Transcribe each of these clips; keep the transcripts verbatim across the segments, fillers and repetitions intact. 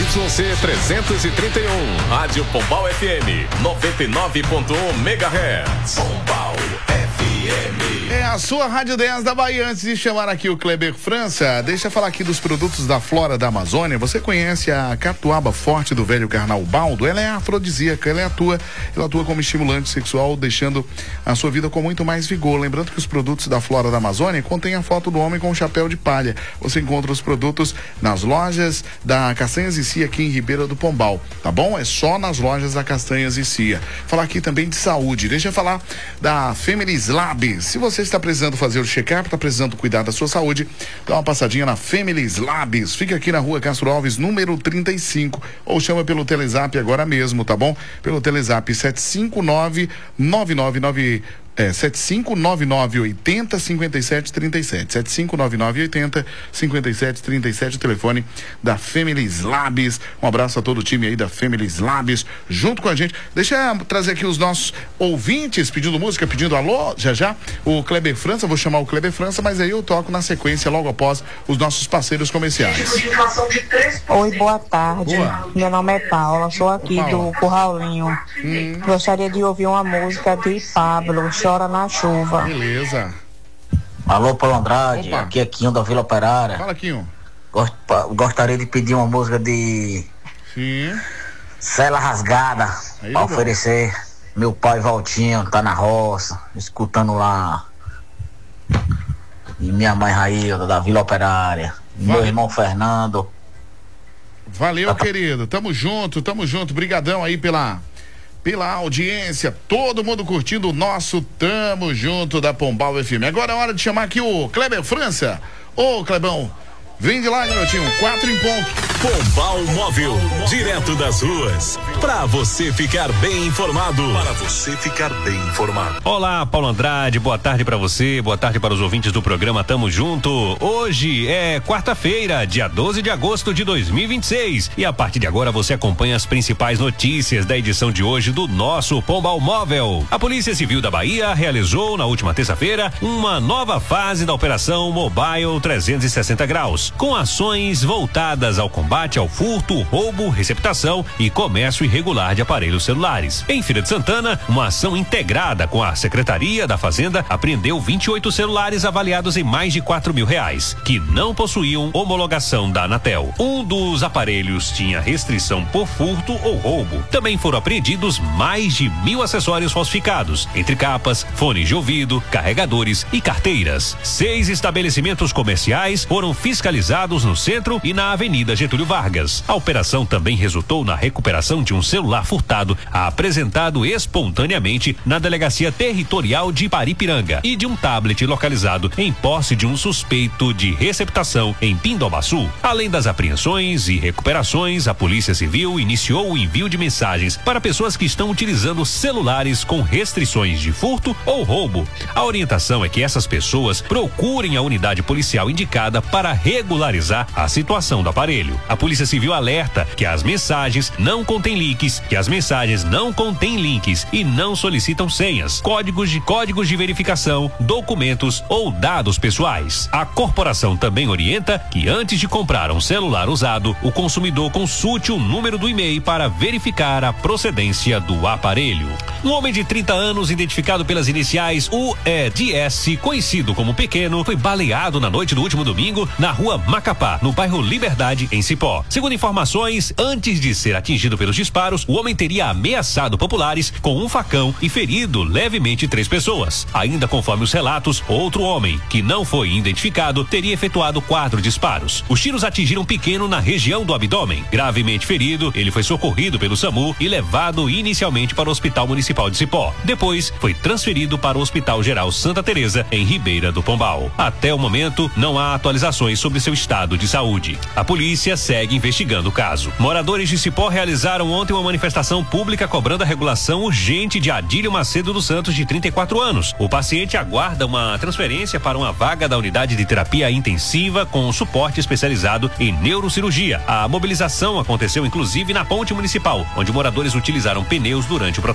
Y C trezentos e trinta e um, Rádio Pombal F M, noventa e nove ponto um megahertz. Pombal F M. É a sua Rádio dez da Bahia. Antes de chamar aqui o Kleber França, deixa eu falar aqui dos produtos da Flora da Amazônia. Você conhece a catuaba forte do velho carnal baldo? Ela é afrodisíaca, ela é atua, ela atua como estimulante sexual, deixando a sua vida com muito mais vigor. Lembrando que os produtos da Flora da Amazônia contêm a foto do homem com um chapéu de palha. Você encontra os produtos nas lojas da Castanhas e Cia aqui em Ribeira do Pombal, tá bom? É só nas lojas da Castanhas e Cia. Falar aqui também de saúde. Deixa eu falar da Femilis Lab. Se você está precisando fazer o check-up, está precisando cuidar da sua saúde, dá uma passadinha na Femilis Labs. Fica aqui na rua Castro Alves, número trinta e cinco, ou chama pelo Telezap agora mesmo, tá bom? Pelo Telezap sete cinco nove, nove nove nove É, sete cinco nove nove oito zero cinco sete três sete, sete cinco nove nove oito zero cinco sete três sete, o telefone da Femilis Labs. Um abraço a todo o time aí da Femilis Labs, junto com a gente. Deixa eu trazer aqui os nossos ouvintes pedindo música, pedindo alô, já já, o Kleber França, vou chamar o Kleber França, mas aí eu toco na sequência logo após os nossos parceiros comerciais. Oi, boa tarde. Boa. Meu nome é Paula, sou aqui do Curralinho. Hum. Gostaria de ouvir uma música de Pablo, Chora na Chuva. Beleza. Alô, Paulo Andrade, Opa. aqui é Quinho da Vila Operária. Fala, Quinho. Gost, Gostaria de pedir uma música de Sim. Cela Rasgada Aí, pra bom. oferecer. Meu pai Valtinho tá na roça, escutando lá. E minha mãe Railda da Vila Operária. E meu Vai. irmão Fernando. Valeu, querido. Tamo junto, tamo junto. Brigadão aí pela pela audiência. Todo mundo curtindo o nosso Tamo Junto da Pombal F M. Agora é hora de chamar aqui o Kleber França. Ô, Clebão, vem de lá, garotinho. Quatro em ponto. Pombal Móvel, direto das ruas, pra você ficar bem informado. Para você ficar bem informado. Olá, Paulo Andrade, boa tarde pra você, boa tarde para os ouvintes do programa Tamo Junto. Hoje é quarta-feira, dia doze de agosto de dois mil e vinte e seis, e a partir de agora você acompanha as principais notícias da edição de hoje do nosso Pombal Móvel. A Polícia Civil da Bahia realizou na última terça-feira uma nova fase da Operação Mobile trezentos e sessenta graus, com ações voltadas ao combate ao furto, roubo, receptação e comércio irregular de aparelhos celulares. Em Feira de Santana, uma ação integrada com a Secretaria da Fazenda apreendeu vinte e oito celulares avaliados em mais de quatro mil reais, que não possuíam homologação da Anatel. Um dos aparelhos tinha restrição por furto ou roubo. Também foram apreendidos mais de mil acessórios falsificados, entre capas, fones de ouvido, carregadores e carteiras. Seis estabelecimentos comerciais foram fiscalizados no centro e na Avenida Getúlio Vargas. A operação também resultou na recuperação de um celular furtado apresentado espontaneamente na Delegacia Territorial de Paripiranga e de um tablet localizado em posse de um suspeito de receptação em Pindobaçu. Além das apreensões e recuperações, a Polícia Civil iniciou o envio de mensagens para pessoas que estão utilizando celulares com restrições de furto ou roubo. A orientação é que essas pessoas procurem a unidade policial indicada para regularizar a situação do aparelho. A Polícia Civil alerta que as mensagens não contêm links, que as mensagens não contêm links e não solicitam senhas, códigos de códigos de verificação, documentos ou dados pessoais. A corporação também orienta que antes de comprar um celular usado, o consumidor consulte o número do e-mail para verificar a procedência do aparelho. Um homem de trinta anos, identificado pelas iniciais U E D S, conhecido como Pequeno, foi baleado na noite do último domingo na rua Macapá, no bairro Liberdade, em Cipó. Segundo informações, antes de ser atingido pelos disparos, o homem teria ameaçado populares com um facão e ferido levemente três pessoas. Ainda conforme os relatos, outro homem, que não foi identificado, teria efetuado quatro disparos. Os tiros atingiram Pequeno na região do abdômen. Gravemente ferido, ele foi socorrido pelo SAMU e levado inicialmente para o Hospital Municipal de Cipó. Depois, foi transferido para o Hospital Geral Santa Teresa, em Ribeira do Pombal. Até o momento, não há atualizações sobre seu estado de saúde. A polícia segue investigando o caso. Moradores de Cipó realizaram ontem uma manifestação pública cobrando a regulação urgente de Adílio Macedo dos Santos, de trinta e quatro anos. O paciente aguarda uma transferência para uma vaga da unidade de terapia intensiva com suporte especializado em neurocirurgia. A mobilização aconteceu inclusive na ponte municipal, onde moradores utilizaram pneus durante o protesto. Segundo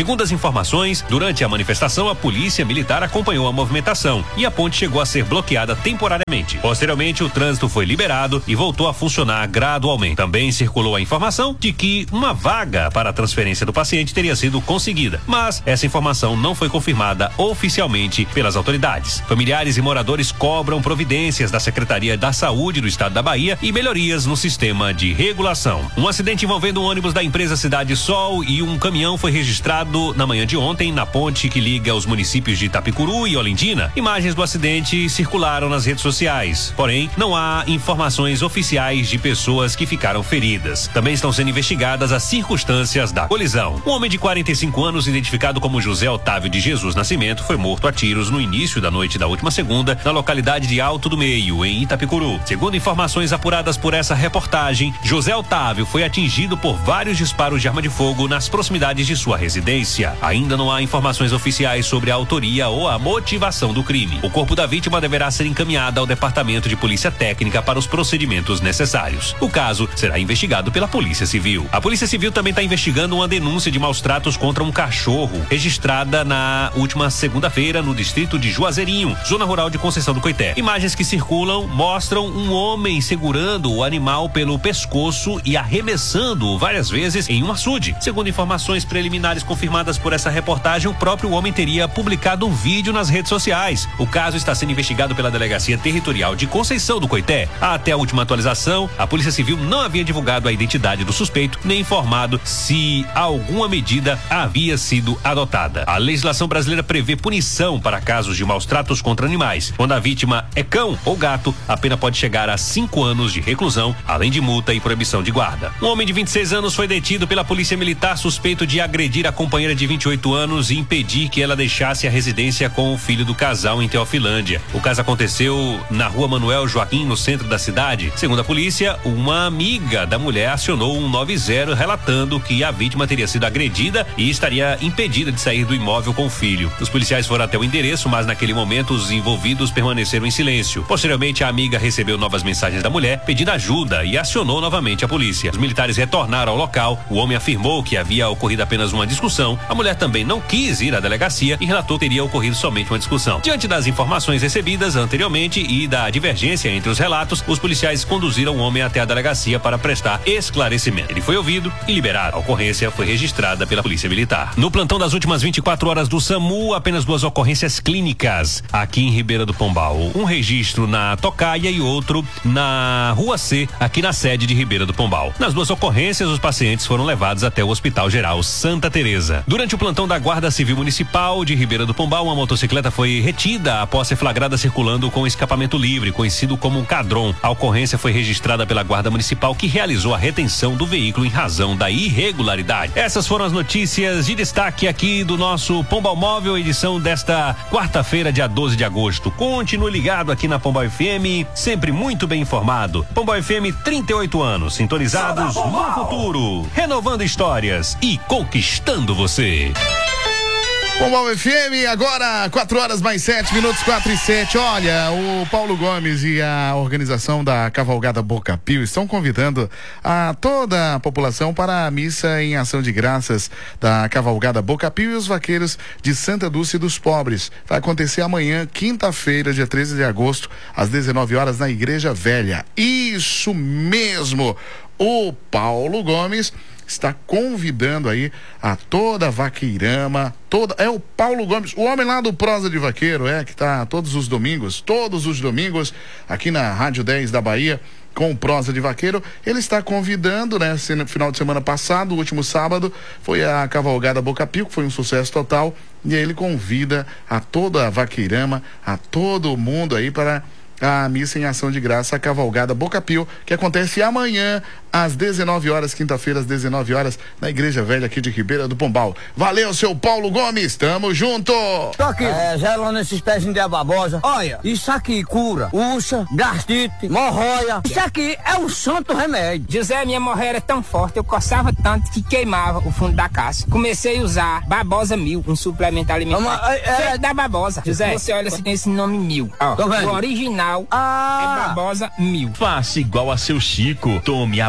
Segundo as informações, durante a manifestação, a polícia militar acompanhou a movimentação e a ponte chegou a ser bloqueada temporariamente. Posteriormente, o trânsito foi liberado e voltou a funcionar gradualmente. Também circulou a informação de que uma vaga para a transferência do paciente teria sido conseguida, mas essa informação não foi confirmada oficialmente pelas autoridades. Familiares e moradores cobram providências da Secretaria da Saúde do Estado da Bahia e melhorias no sistema de regulação. Um acidente envolvendo um ônibus da empresa Cidade Sol e um caminhão foi registrado na manhã de ontem na ponte que liga os municípios de Itapicuru e Olindina. Imagens do acidente circularam nas redes sociais, porém não há informações oficiais de pessoas que ficaram feridas. Também estão sendo investigadas as circunstâncias da colisão. Um homem de quarenta e cinco anos, identificado como José Otávio de Jesus Nascimento, foi morto a tiros no início da noite da última segunda na localidade de Alto do Meio, em Itapicuru. Segundo informações apuradas por essa reportagem, José Otávio foi atingido por vários disparos de arma de fogo nas proximidades de sua residência. Ainda não há informações oficiais sobre a autoria ou a motivação do crime. O corpo da vítima deverá ser encaminhado ao Departamento de Polícia Técnica para os procedimentos necessários. O caso será investigado pela Polícia Civil. A Polícia Civil também está investigando uma denúncia de maus tratos contra um cachorro, registrada na última segunda-feira no distrito de Juazeirinho, zona rural de Conceição do Coité. Imagens que circulam mostram um homem segurando o animal pelo pescoço e arremessando-o várias vezes em um açude. Segundo informações preliminares confirmadas por essa reportagem, o próprio homem teria publicado um vídeo nas redes sociais. O caso está sendo investigado pela Delegacia Territorial de Conceição do Coité. Até a última atualização, a Polícia Civil não havia divulgado a identidade do suspeito, nem informado se alguma medida havia sido adotada. A legislação brasileira prevê punição para casos de maus tratos contra animais. Quando a vítima é cão ou gato, a pena pode chegar a cinco anos de reclusão, além de multa e proibição de guarda. Um homem de vinte e seis anos foi detido pela Polícia Militar suspeito de agredir a companheira de vinte e oito anos e impedir que ela deixasse a residência com o filho do casal em Teofilândia. O caso aconteceu na rua Manuel Joaquim, no centro da cidade. Segundo a polícia, uma amiga da mulher acionou um nove zero relatando que a vítima teria sido agredida e estaria impedida de sair do imóvel com o filho. Os policiais foram até o endereço, mas naquele momento os envolvidos permaneceram em silêncio. Posteriormente, a amiga recebeu novas mensagens da mulher pedindo ajuda e acionou novamente a polícia. Os militares retornaram ao local. O homem afirmou que havia ocorrido apenas uma discussão. A mulher também não quis ir à delegacia e relatou que teria ocorrido somente uma discussão. Diante das informações recebidas anteriormente e da divergência entre os relatos, os policiais conduziram o homem até a delegacia para prestar esclarecimento. Ele foi ouvido e liberado. A ocorrência foi registrada pela Polícia Militar. No plantão das últimas vinte e quatro horas do SAMU, apenas duas ocorrências clínicas aqui em Ribeira do Pombal. Um registro na Tocaia e outro na Rua C, aqui na sede de Ribeira do Pombal. Nas duas ocorrências, os pacientes foram levados até o Hospital Geral Santa Teresa. Durante o plantão da Guarda Civil Municipal de Ribeira do Pombal, uma motocicleta foi retida após ser flagrada circulando com escapamento livre, conhecido como cadrão. A ocorrência foi registrada pela Guarda Municipal, que realizou a retenção do veículo em razão da irregularidade. Essas foram as notícias de destaque aqui do nosso Pombal Móvel, edição desta quarta-feira, dia doze de agosto. Continue ligado aqui na Pombal F M, sempre muito bem informado. Pombal F M, trinta e oito anos, sintonizados no futuro, renovando histórias e conquistando você. Pombal F M, agora quatro horas mais sete minutos, quatro e sete. Olha, o Paulo Gomes e a organização da Cavalgada Boca Pio estão convidando a toda a população para a missa em ação de graças da Cavalgada Boca Pio e os vaqueiros de Santa Dulce dos Pobres. Vai acontecer amanhã, quinta-feira, dia treze de agosto, às dezenove horas, na Igreja Velha. Isso mesmo! O Paulo Gomes está convidando aí a toda a vaqueirama, toda, é o Paulo Gomes, o homem lá do Prosa de Vaqueiro, é, que tá todos os domingos, todos os domingos, aqui na Rádio dez da Bahia, com o Prosa de Vaqueiro. Ele está convidando, né, no final de semana passado, o último sábado, foi a Cavalgada Boca Pio, que foi um sucesso total, e aí ele convida a toda a vaqueirama, a todo mundo aí para a missa em ação de graça, a Cavalgada Boca Pio, que acontece amanhã às dezenove horas, quinta-feira às dezenove horas, na Igreja Velha aqui de Ribeira do Pombal. Valeu, seu Paulo Gomes, tamo junto! Tô aqui, é, gelando esses pezinhos de babosa. Olha, isso aqui cura ursa, gastrite, hemorroia. Isso aqui é um santo remédio. José, minha hemorroia era tão forte, eu coçava tanto que queimava o fundo da caixa. Comecei a usar Babosa Mil, um suplemento alimentar. Uma, é, é da Babosa. José, você olha se tem esse nome Mil. Ó, o original ah. é Babosa Mil. Faça igual a seu Chico, tome a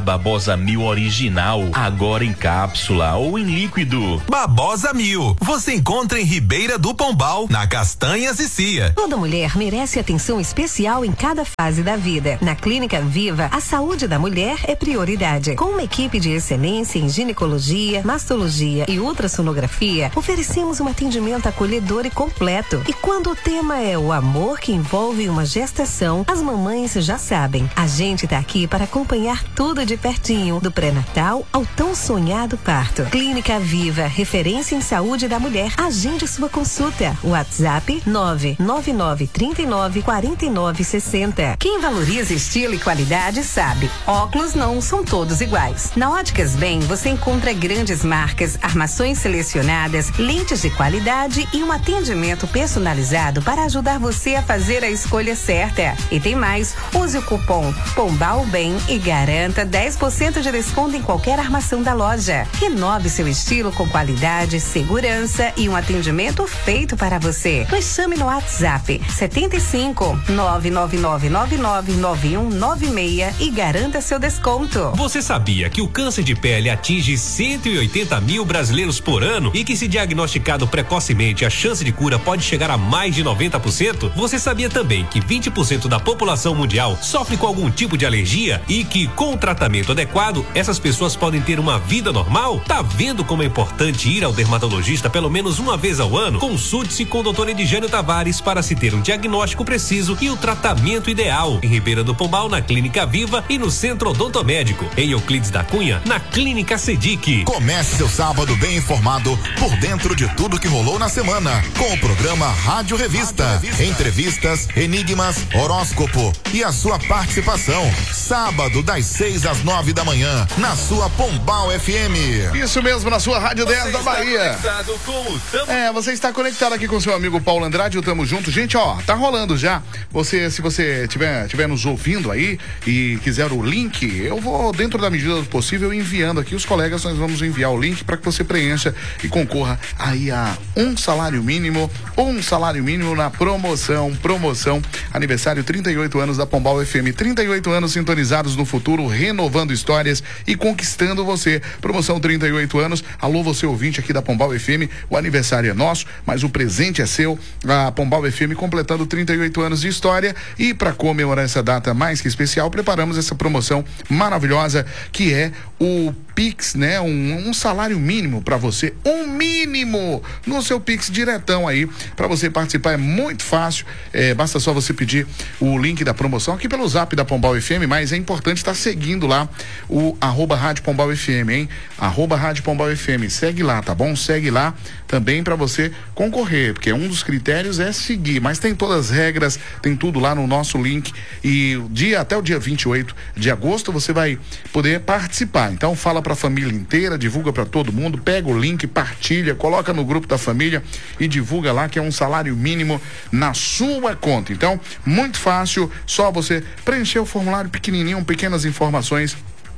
Babosa Mil original, agora em cápsula ou em líquido. Babosa Mil, você encontra em Ribeira do Pombal, na Castanhas e Cia. Toda mulher merece atenção especial em cada fase da vida. Na Clínica Viva, a saúde da mulher é prioridade. Com uma equipe de excelência em ginecologia, mastologia e ultrassonografia, oferecemos um atendimento acolhedor e completo. E quando o tema é o amor que envolve uma gestação, as mamães já sabem. A gente tá aqui para acompanhar tudo de pertinho, do pré-natal ao tão sonhado parto. Clínica Viva, referência em saúde da mulher. Agende sua consulta. WhatsApp nove nove nove, três nove, quatro nove seis zero. Quem valoriza estilo e qualidade sabe, óculos não são todos iguais. Na Óticas Bem, você encontra grandes marcas, armações selecionadas, lentes de qualidade e um atendimento personalizado para ajudar você a fazer a escolha certa. E tem mais, use o cupom Pombal Bem e garanta dez por cento de desconto em qualquer armação da loja. Renove seu estilo com qualidade, segurança e um atendimento feito para você. Nos chame no WhatsApp setenta e cinco, nove nove nove nove nove nove um nove seis e garanta seu desconto. Você sabia que o câncer de pele atinge cento e oitenta mil brasileiros por ano e que, se diagnosticado precocemente, a chance de cura pode chegar a mais de noventa por cento? Você sabia também que vinte por cento da população mundial sofre com algum tipo de alergia e que, com o tratamento adequado, essas pessoas podem ter uma vida normal? Tá vendo como é importante ir ao dermatologista pelo menos uma vez ao ano? Consulte-se com o doutor Edjânio Tavares para se ter um diagnóstico preciso e o tratamento ideal. Em Ribeira do Pombal, na Clínica Viva, e no Centro Odontomédico. Em Euclides da Cunha, na Clínica Sedic. Comece seu sábado bem informado por dentro de tudo que rolou na semana, com o programa Rádio Revista. Rádio Revista. Entrevistas, enigmas, horóscopo e a sua participação. Sábado, das seis às nove da manhã, na sua Pombal F M. Isso mesmo, na sua Rádio dez da Bahia. Tamo... É, você está conectado aqui com o seu amigo Paulo Andrade, o Tamo Junto. Gente, ó, tá rolando já. Você, se você tiver, tiver nos ouvindo aí e quiser o link, eu vou, dentro da medida do possível, enviando aqui os colegas, nós vamos enviar o link para que você preencha e concorra aí a um salário mínimo, um salário mínimo na promoção, promoção, aniversário trinta e oito anos da Pombal F M, trinta e oito anos sintonizados no futuro, renovando histórias e conquistando você. Promoção trinta e oito anos, alô você ouvinte aqui da Pombal F M, o aniversário é nosso, mas o presente é seu. A Pombal F M completando trinta e oito anos de história, e para comemorar essa data mais que especial, preparamos essa promoção maravilhosa que é o Pix, né? Um, um salário mínimo para você, um mínimo no seu Pix diretão aí, para você participar. É muito fácil, é, basta só você pedir o link da promoção aqui pelo Zap da Pombal F M, mas é importante estar seguindo lá o arroba Rádio Pombal F M, hein? Arroba Rádio Pombal F M, segue lá, tá bom? Segue lá também para você concorrer, porque um dos critérios é seguir, mas tem todas as regras, tem tudo lá no nosso link, e o dia, até o dia vinte e oito de agosto você vai poder participar. Então fala pra família inteira, divulga para todo mundo, pega o link, partilha, coloca no grupo da família e divulga lá que é um salário mínimo na sua conta. Então, muito fácil, só você preencher o formulário pequenininho, pequenas informações.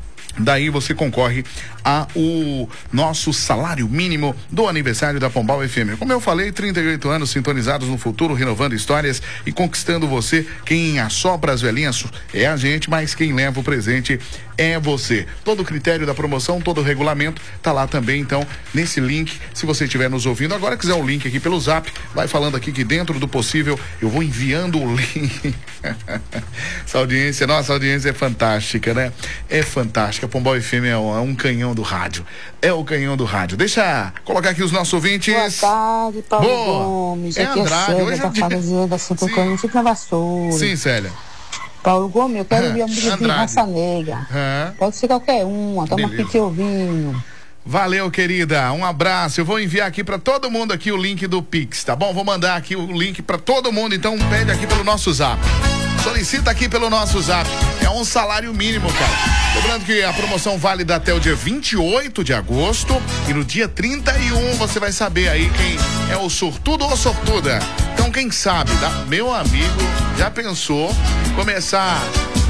Daí você concorre a o nosso salário mínimo do aniversário da Pombal F M. Como eu falei, trinta e oito anos sintonizados no futuro, renovando histórias e conquistando você. Quem assopra as velhinhas é a gente, mas quem leva o presente é você. Todo o critério da promoção, todo o regulamento tá lá também, então, nesse link. Se você estiver nos ouvindo agora, quiser o link aqui pelo Zap, vai falando aqui que dentro do possível eu vou enviando o link. Essa audiência, nossa audiência é fantástica, né? É fantástica. A Pombal F M é um, é um canhão do rádio. É o canhão do rádio. Deixa eu colocar aqui os nossos ouvintes. Boa tarde, Paulo Boa. Gomes. É aqui Andrade. é Hoje Célia, da Fazenda da Santa Cruz, fica na vassoura. Sim, Célia. Paulo Gomes, eu quero ver a música de Andrade. Raça Negra. Hã? Pode ser qualquer uma, toma aqui te ouvindo. Valeu, querida. Um abraço. Eu vou enviar aqui pra todo mundo aqui o link do Pix, tá bom? Vou mandar aqui o link pra todo mundo, então pede aqui pelo nosso Zap. Solicita aqui pelo nosso Zap. É um salário mínimo, cara. Lembrando que a promoção válida até o dia vinte e oito de agosto, e no dia trinta e um você vai saber aí quem é o sortudo ou sortuda. Então, quem sabe, tá? Meu amigo, já pensou começar